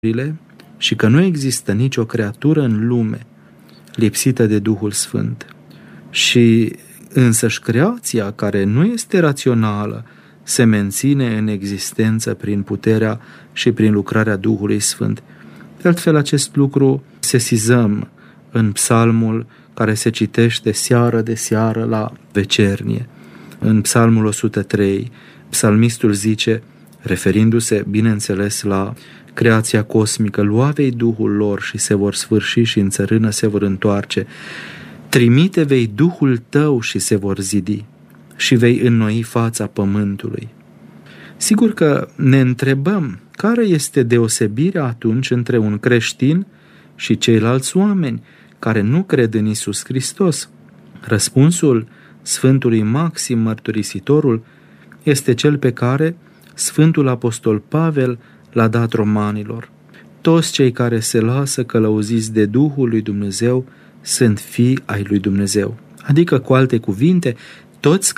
și că nu există nicio creatură în lume lipsită de Duhul Sfânt. Și însăși creația, care nu este rațională, se menține în existență prin puterea și prin lucrarea Duhului Sfânt. De altfel, acest lucru sesizăm în psalmul care se citește seară de seară la vecernie. În psalmul 103, psalmistul zice, referindu-se, bineînțeles, la creația cosmică, luavei Duhul lor și se vor sfârși și în țărână se vor întoarce. Trimite vei Duhul tău și se vor zidi și vei înnoi fața pământului. Sigur că ne întrebăm care este deosebirea atunci între un creștin și ceilalți oameni care nu cred în Iisus Hristos. Răspunsul Sfântului Maxim Mărturisitorul este cel pe care Sfântul Apostol Pavel l-a dat romanilor. Toți cei care se lasă călăuziți de Duhul lui Dumnezeu sunt fii ai lui Dumnezeu. Adică, cu alte cuvinte, toți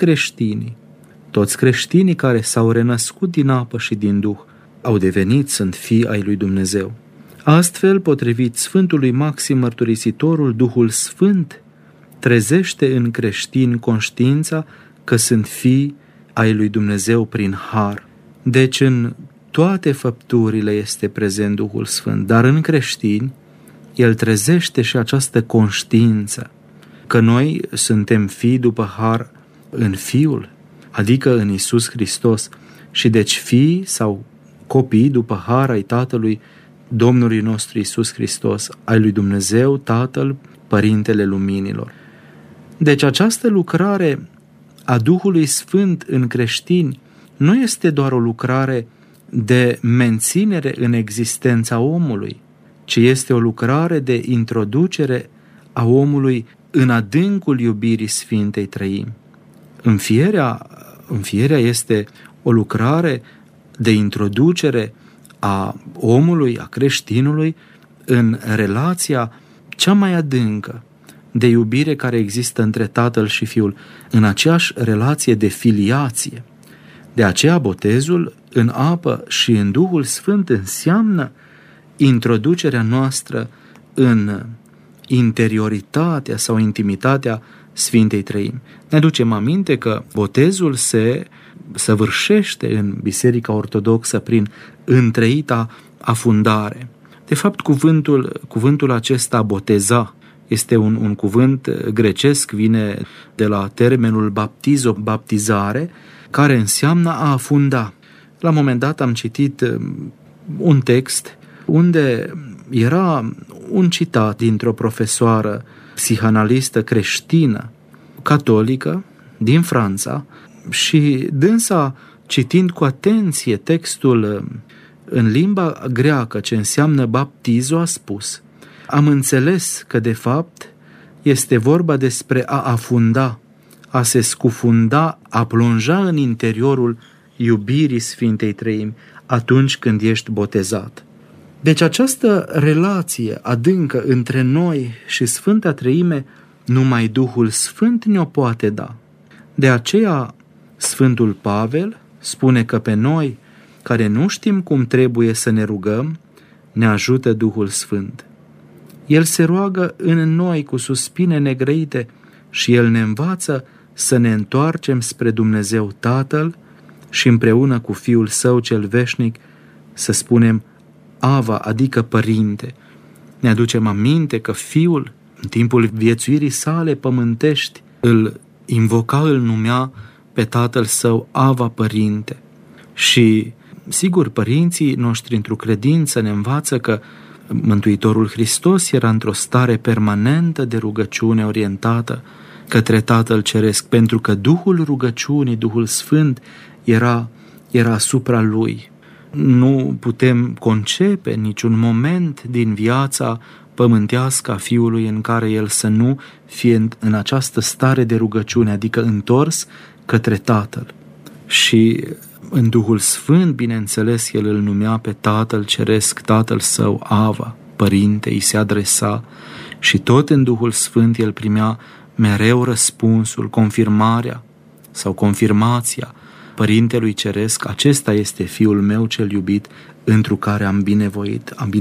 creștinii care s-au renăscut din apă și din Duh au devenit, sunt fii ai lui Dumnezeu. Astfel, potrivit Sfântului Maxim Mărturisitorul, Duhul Sfânt trezește în creștini conștiința că sunt fii ai lui Dumnezeu prin har. Deci în toate făpturile este prezent Duhul Sfânt, dar în creștini El trezește și această conștiință că noi suntem fii după har în Fiul, adică în Iisus Hristos, și deci fii sau copii după har ai Tatălui Domnului nostru Iisus Hristos, ai lui Dumnezeu Tatăl, Părintele Luminilor. Deci această lucrare a Duhului Sfânt în creștini nu este doar o lucrare de menținere în existența omului, ci este o lucrare de introducere a omului în adâncul iubirii Sfintei Trăimi. Înfierea este o lucrare de introducere a omului, a creștinului, în relația cea mai adâncă de iubire care există între Tatăl și Fiul, în aceeași relație de filiație. De aceea botezul în apă și în Duhul Sfânt înseamnă introducerea noastră în interioritatea sau intimitatea Sfintei Trăimi. Ne aducem aminte că botezul se săvârșește în Biserica Ortodoxă prin întreita afundare. De fapt, cuvântul acesta boteza este un cuvânt grecesc, vine de la termenul baptizo, baptizare, care înseamnă a afunda. La un moment dat am citit un text unde era un citat dintr-o profesoară psihanalistă creștină, catolică, din Franța, și dânsa, citind cu atenție textul în limba greacă, ce înseamnă baptizo, a spus: am înțeles că de fapt este vorba despre a afunda, a se scufunda, a plonja în interiorul iubirii Sfintei Trăimi atunci când ești botezat. Deci această relație adâncă între noi și Sfânta Trăime numai Duhul Sfânt ne-o poate da. De aceea Sfântul Pavel spune că pe noi, care nu știm cum trebuie să ne rugăm, ne ajută Duhul Sfânt. El se roagă în noi cu suspine negrăite și El ne învață să ne întoarcem spre Dumnezeu Tatăl și împreună cu Fiul Său cel veșnic să spunem Ava, adică Părinte. Ne aducem aminte că Fiul, în timpul viețuirii sale pământești, îl invoca, îl numea pe Tatăl Său Ava, Părinte. Și, sigur, părinții noștri într-o credință ne învață că Mântuitorul Hristos era într-o stare permanentă de rugăciune orientată către Tatăl Ceresc, pentru că Duhul rugăciunii, Duhul Sfânt, era asupra Lui. Nu putem concepe niciun moment din viața pământească a Fiului în care El să nu fie în această stare de rugăciune, adică întors către Tatăl. Și în Duhul Sfânt, bineînțeles, El îl numea pe Tatăl Ceresc, Tatăl Său, Ava, Părinte, îi se adresa și tot în Duhul Sfânt El primea mereu răspunsul, confirmarea sau confirmația Părintelui Ceresc, acesta este Fiul meu cel iubit, întru care am binevoit